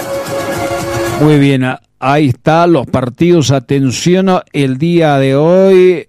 Muy bien, ahí están los partidos. Atención, el día de hoy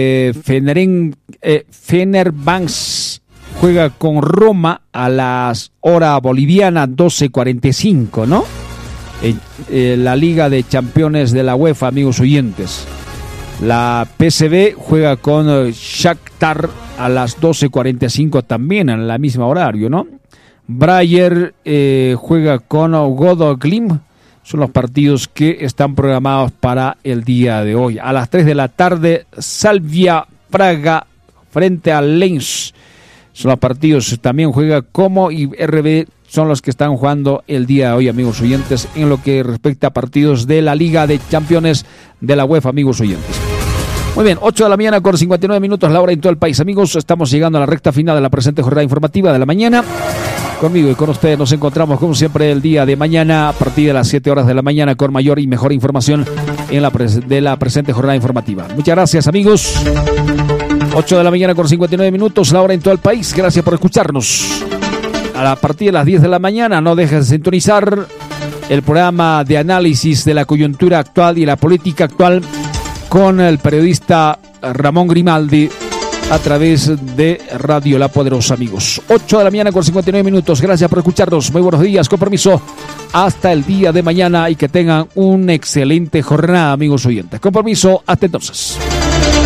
Fenerbahce juega con Roma a las hora boliviana 12:45, ¿no? La Liga de Campeones de la UEFA, amigos oyentes. La PSV juega con Shakhtar a las 12:45 también, en la misma horario, ¿no? Bayer juega con Godo Glim. Son los partidos que están programados para el día de hoy. A las 3 de la tarde, Slavia Praga frente a Lens. Son los partidos, también juega Como y RB, son los que están jugando el día de hoy, amigos oyentes, en lo que respecta a partidos de la Liga de Campeones de la UEFA, amigos oyentes. Muy bien, 8 de la mañana con 59 minutos, la hora en todo el país. Amigos, estamos llegando a la recta final de la presente jornada informativa de la mañana. Conmigo y con ustedes nos encontramos como siempre el día de mañana a partir de las 7 horas de la mañana con mayor y mejor información en de la presente jornada informativa. Muchas gracias, amigos. 8 de la mañana con 59 minutos, la hora en todo el país. Gracias por escucharnos. A partir de las 10 de la mañana no dejes de sintonizar el programa de análisis de la coyuntura actual y la política actual con el periodista Ramón Grimaldi a través de Radio La Poderosa, amigos. 8 de la mañana con 59 minutos. Gracias por escucharnos. Muy buenos días. Con permiso. Hasta el día de mañana y que tengan una excelente jornada, amigos oyentes. Con permiso. Hasta entonces.